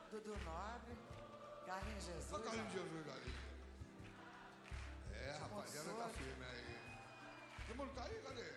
Dudu Nobre, Carlinhos Jesus. Olha o Carlinhos Jesus ali. É, rapaziada, tá firme aí. Todo mundo tá aí, cadê?